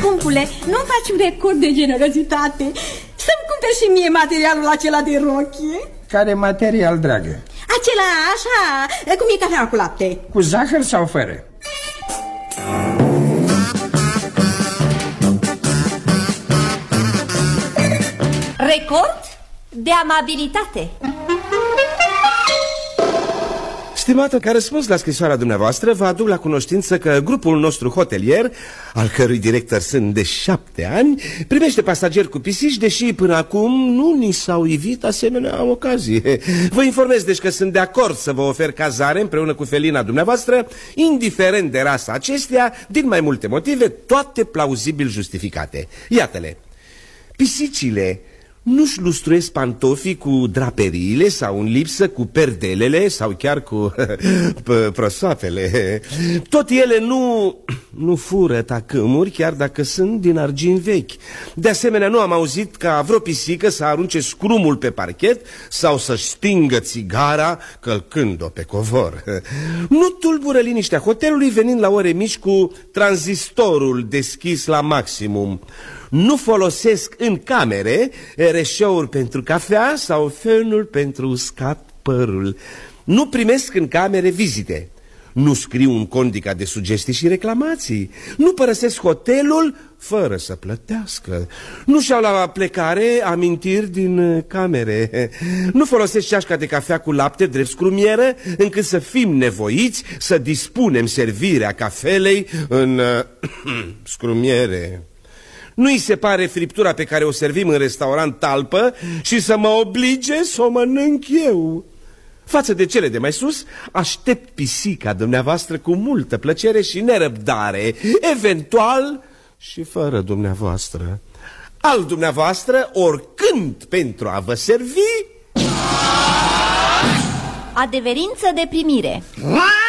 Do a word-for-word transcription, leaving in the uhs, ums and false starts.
Scumpule, nu-mi faci un record de generozitate? Să-mi cumperi și mie materialul acela de rochie? Care material, dragă? Acela, așa, cum e cafea cu lapte. Cu zahăr sau fără? Record de amabilitate. Stimată, ca răspuns la scrisoarea dumneavoastră, vă aduc la cunoștință că grupul nostru hotelier, al cărui director sunt de șapte ani, primește pasageri cu pisici, deși până acum nu ni s-au ivit asemenea ocazie. Vă informez deci că sunt de acord să vă ofer cazare împreună cu felina dumneavoastră, indiferent de rasa acesteia, din mai multe motive, toate plauzibil justificate. Iată-le. Pisicile nu-și lustruiesc pantofii cu draperiile sau în lipsă cu perdelele sau chiar cu prosoapele. Tot ele nu, nu fură tacâmuri, chiar dacă sunt din argint vechi. De asemenea, nu am auzit ca vreo pisică să arunce scrumul pe parchet sau să-și stingă țigara călcând-o pe covor. Nu tulbură liniștea hotelului venind la ore mici cu tranzistorul deschis la maximum. Nu folosesc în camere reșeuri pentru cafea sau fenul pentru uscat părul. Nu primesc în camere vizite. Nu scriu un condica de sugestii și reclamații. Nu părăsesc hotelul fără să plătească. Nu și-au la plecare amintiri din camere. Nu folosesc ceașca de cafea cu lapte drept scrumieră, încât să fim nevoiți să dispunem servirea cafelei în scrumiere. Nu-i se pare friptura pe care o servim în restaurant talpă și să mă oblige să o mănânc eu. Față de cele de mai sus, aștept pisica dumneavoastră cu multă plăcere și nerăbdare, eventual și fără dumneavoastră. Al dumneavoastră, oricând pentru a vă servi. Adeverință de primire.